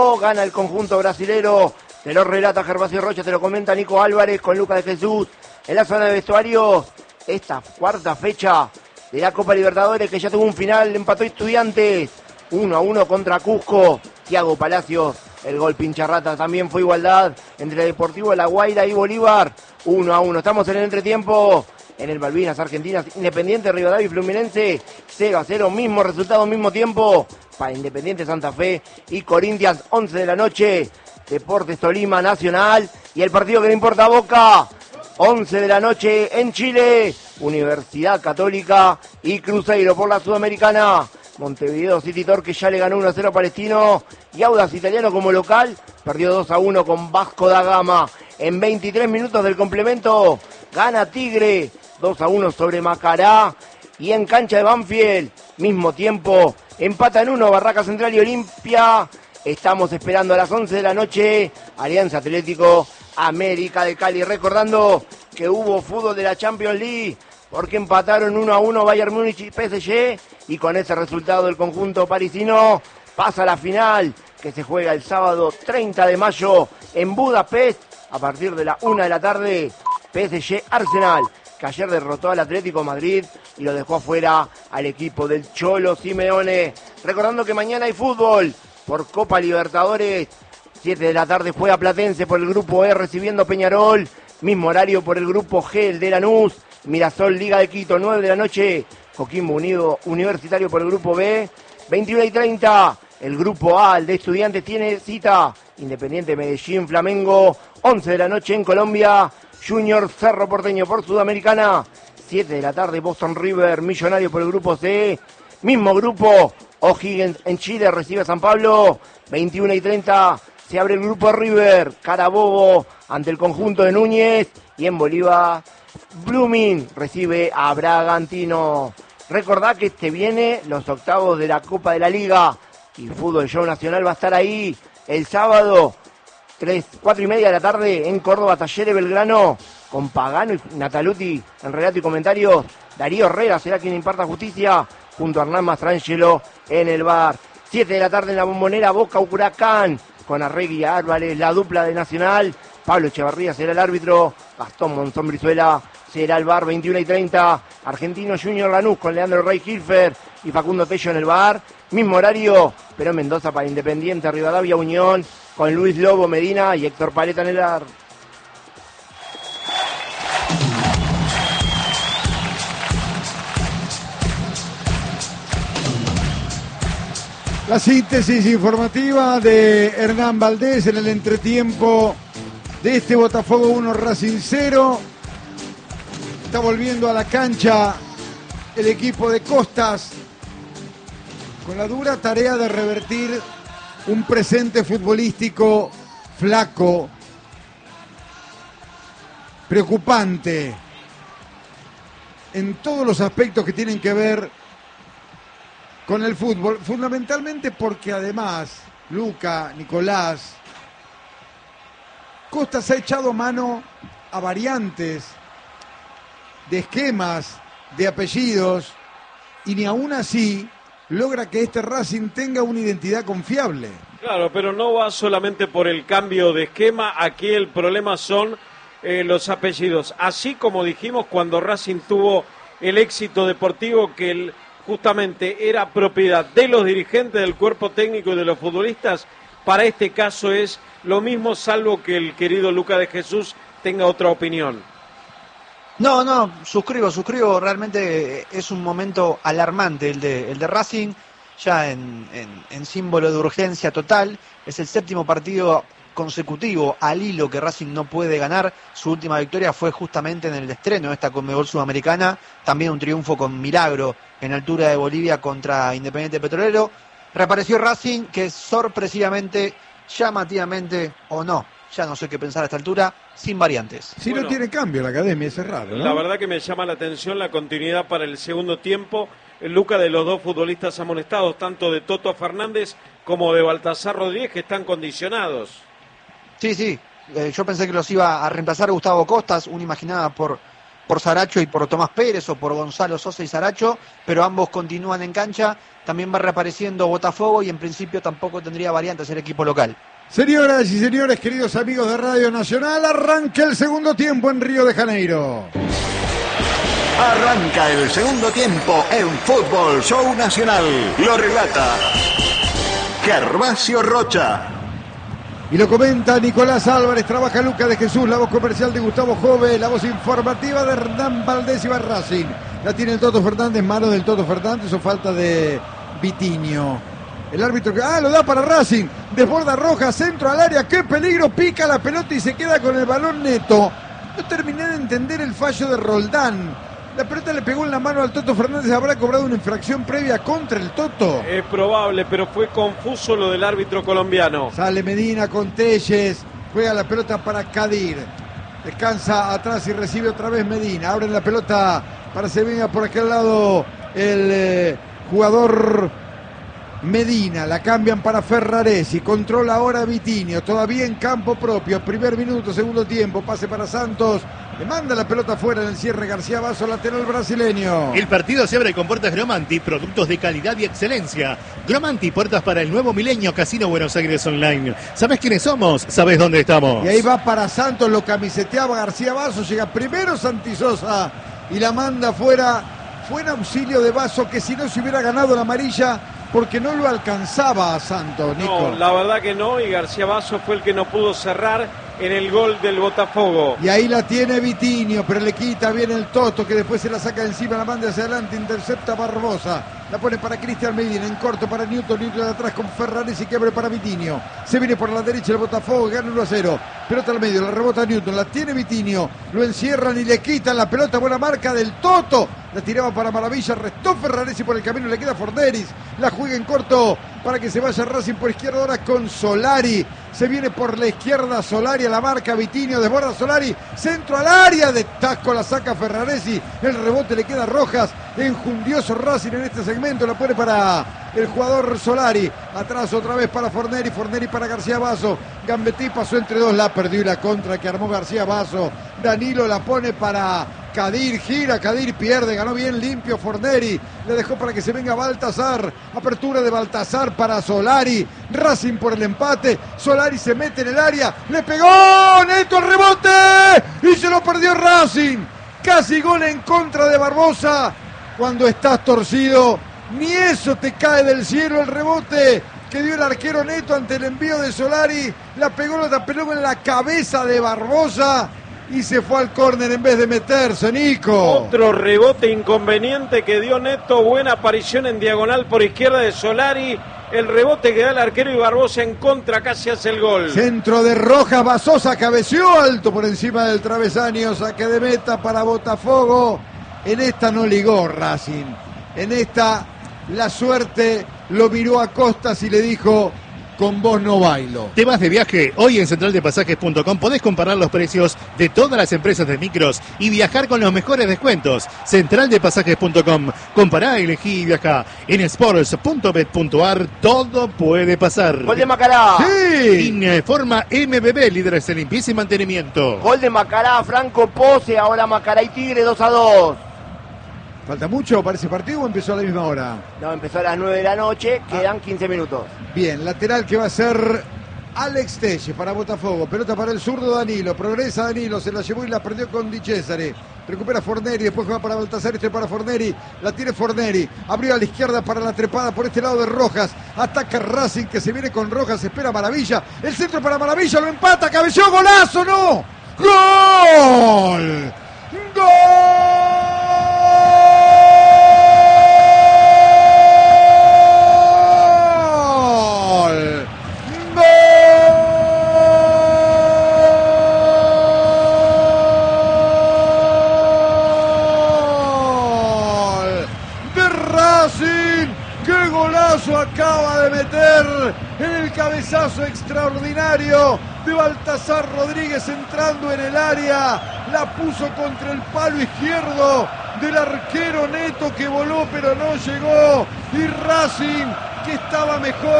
Gana el conjunto brasilero. Te lo relata Gervasio Rocha, te lo comenta Nico Álvarez con Lucas de Jesús. En la zona de vestuario, esta cuarta fecha de la Copa Libertadores que ya tuvo un final, empató Estudiantes 1-1 contra Cusco. Thiago Palacios, el gol pincharrata, también fue igualdad entre Deportivo La Guaira y Bolívar. 1-1, estamos en el entretiempo. En el Malvinas, Argentinas, Independiente, Rivadavia y Fluminense, 0-0, mismo resultado, mismo tiempo, para Independiente Santa Fe y Corinthians, 11 de la noche, Deportes Tolima, Nacional, y el partido que le importa a Boca, 11 de la noche en Chile, Universidad Católica y Cruzeiro por la Sudamericana. Montevideo City Torque ya le ganó 1-0 a Palestino, y Audax Italiano como local, perdió 2-1 con Vasco da Gama. En 23 minutos del complemento, gana Tigre, 2-1 sobre Macará, y en cancha de Banfield, mismo tiempo, empatan 1 Barraca Central y Olimpia. Estamos esperando a las 11 de la noche, Alianza Atlético, América de Cali. Recordando que hubo fútbol de la Champions League, porque empataron 1-1 Bayern Múnich y PSG, y con ese resultado el conjunto parisino pasa a la final, que se juega el sábado 30 de mayo en Budapest, a partir de la 1 de la tarde, PSG Arsenal, que ayer derrotó al Atlético Madrid y lo dejó afuera al equipo del Cholo Simeone. Recordando que mañana hay fútbol por Copa Libertadores, 7 de la tarde juega Platense por el grupo E recibiendo Peñarol, mismo horario por el grupo G, el de Lanús, Mirasol Liga de Quito, 9 de la noche, Coquimbo Unido Universitario por el grupo B, 21:30, el grupo A, el de Estudiantes, tiene cita, Independiente Medellín, Flamengo, 11 de la noche en Colombia, Junior Cerro Porteño por Sudamericana, 7 de la tarde Boston River, Millonario por el grupo C, mismo grupo, O'Higgins en Chile recibe a San Pablo, 21:30, se abre el grupo River, Carabobo ante el conjunto de Núñez, y en Bolívar, Blooming recibe a Bragantino. Recordá que viene los octavos de la Copa de la Liga, y Fútbol Show Nacional va a estar ahí el sábado, 4:30 de la tarde en Córdoba, Talleres Belgrano, con Pagano y Nataluti en relato y comentarios. Darío Herrera será quien imparta justicia, junto a Hernán Mastrangelo en el bar. 7 de la tarde en la Bombonera, Boca Huracán, con Arregui y Álvarez, la dupla de Nacional. Pablo Echevarría será el árbitro, Gastón Monzón Brizuela será el bar. 21:30, Argentino Junior Lanús con Leandro Rey Hilfer y Facundo Tello en el bar. Mismo horario, pero Mendoza para Independiente, Rivadavia Unión, con Luis Lobo Medina y Héctor Paleta en el bar. La síntesis informativa de Hernán Valdés en el entretiempo de este Botafogo 1 Racing 0. Está volviendo a la cancha el equipo de Costas con la dura tarea de revertir un presente futbolístico flaco, preocupante en todos los aspectos que tienen que ver con el fútbol, fundamentalmente porque además Luca, Nicolás, Costas ha echado mano a variantes de esquemas, de apellidos, y ni aún así logra que este Racing tenga una identidad confiable. Claro, pero no va solamente por el cambio de esquema, aquí el problema son los apellidos. Así como dijimos cuando Racing tuvo el éxito deportivo que justamente era propiedad de los dirigentes, del cuerpo técnico y de los futbolistas, para este caso es lo mismo, salvo que el querido Lucas de Jesús tenga otra opinión. No, suscribo, realmente es un momento alarmante el de Racing, ya en símbolo de urgencia total. Es el 7º partido consecutivo al hilo que Racing no puede ganar. Su última victoria fue justamente en el estreno de esta Conmebol Sudamericana, también un triunfo con milagro en altura de Bolivia contra Independiente Petrolero. Reapareció Racing, que sorpresivamente, llamativamente o no, ya no sé qué pensar a esta altura, sin variantes. Si no tiene cambio la academia, es raro, ¿no? La verdad que me llama la atención la continuidad para el segundo tiempo. Luca, de los dos futbolistas amonestados, tanto de Toto Fernández como de Baltasar Rodríguez, que están condicionados. Sí, yo pensé que los iba a reemplazar Gustavo Costas, uno imaginaba por por Saracho y por Tomás Pérez o por Gonzalo Sosa y Saracho, pero ambos continúan en cancha. También va reapareciendo Botafogo y en principio tampoco tendría variantes el equipo local. Señoras y señores, queridos amigos de Radio Nacional, arranca el segundo tiempo en Río de Janeiro. Arranca el segundo tiempo en Fútbol Show Nacional. Lo relata Gervasio Rocha. Y lo comenta Nicolás Álvarez, trabaja Lucas de Jesús, la voz comercial de Gustavo Jove, la voz informativa de Hernán Valdés y Racing. La tiene el Toto Fernández, mano del Toto Fernández o falta de Vitinho. El árbitro que lo da para Racing, desborda Rojas, centro al área, qué peligro, pica la pelota y se queda con el balón Neto. No terminé de entender el fallo de Roldán. La pelota le pegó en la mano al Toto Fernández, ¿habrá cobrado una infracción previa contra el Toto? Es probable, pero fue confuso lo del árbitro colombiano. Sale Medina con Telles, juega la pelota para Kadir. Descansa atrás y recibe otra vez Medina. Abren la pelota para que se venga por aquel lado el jugador Medina. La cambian para Ferraresi. Controla ahora Vitinho. Todavía en campo propio. Primer minuto, segundo tiempo. Pase para Santos. Le manda la pelota afuera en el cierre García Basso, lateral brasileño. El partido se abre con puertas Gromanti, productos de calidad y excelencia. Gromanti, puertas para el nuevo milenio, Casino Buenos Aires Online. ¿Sabés quiénes somos? ¿Sabés dónde estamos? Y ahí va para Santos, lo camiseteaba García Basso, llega primero Santi Sosa y la manda afuera. Fue en auxilio de Basso que si no se hubiera ganado la amarilla porque no lo alcanzaba a Santos, Nico. No, la verdad que no, y García Basso fue el que no pudo cerrar en el gol del Botafogo. Y ahí la tiene Vitinho, pero le quita bien el Toto, que después se la saca de encima, la manda hacia adelante, intercepta Barbosa. La pone para Cristian Medina, en corto para Newton de atrás con Ferraresi que abre para Vitinho. Se viene por la derecha el Botafogo, gana 1-0. Pelota al medio, la rebota Newton, la tiene Vitinho. Lo encierran y le quitan la pelota, buena marca del Toto. La tiraba para Maravilla, restó Ferraresi por el camino, le queda Forneris. La juega en corto para que se vaya Racing por izquierda ahora con Solari. Se viene por la izquierda Solari a la marca Vitinho, desborda Solari, centro al área, de taco la saca Ferraresi, el rebote le queda a Rojas, enjundioso Racing en este segmento, la pone para el jugador Solari, atrás otra vez para Forneri para García Basso, Gambetí pasó entre dos, la perdió y la contra que armó García Basso, Danilo la pone para Kadir, gira, Kadir pierde, ganó bien limpio Forneri, le dejó para que se venga Baltazar, apertura de Baltazar para Solari, Racing por el empate, Solari se mete en el área, le pegó Neto el rebote y se lo perdió Racing, casi gol en contra de Barbosa, cuando estás torcido, ni eso te cae del cielo el rebote que dio el arquero Neto ante el envío de Solari, la pegó en la cabeza de Barbosa, y se fue al córner en vez de meterse, Nico. Otro rebote inconveniente que dio Neto, buena aparición en diagonal por izquierda de Solari, el rebote que da el arquero y Barbosa en contra casi hace el gol. Centro de Rojas, Basosa cabeció alto por encima del travesaño, saque de meta para Botafogo. En esta no ligó Racing, en esta la suerte lo miró a Costas y le dijo: con vos no bailo. ¿Te vas de viaje? Hoy en centraldepasajes.com podés comparar los precios de todas las empresas de micros y viajar con los mejores descuentos. Centraldepasajes.com. Compará, elegí y viajá. En sports.bet.ar todo puede pasar. Gol de Macará. Sí. En forma MBB, líderes de limpieza y mantenimiento. Gol de Macará, Franco Pose, ahora Macará y Tigre 2-2. ¿Falta mucho para ese partido o empezó a la misma hora? No, empezó a las 9 de la noche, quedan 15 minutos. Bien, lateral que va a ser Alex Telles para Botafogo. Pelota para el zurdo Danilo. Progresa Danilo, se la llevó y la perdió con Di Cesare. Recupera Forneri, después juega para Baltazar, para Forneri. La tiene Forneri. Abrió a la izquierda para la trepada por este lado de Rojas. Ataca Racing que se viene con Rojas, espera Maravilla. El centro para Maravilla, lo empata, cabeció, golazo, ¡no! ¡Gol! ¡Gol! ¡Qué golazo acaba de meter en el cabezazo extraordinario de Baltazar Rodríguez entrando en el área! La puso contra el palo izquierdo del arquero Neto que voló pero no llegó, y Racing, que estaba mejor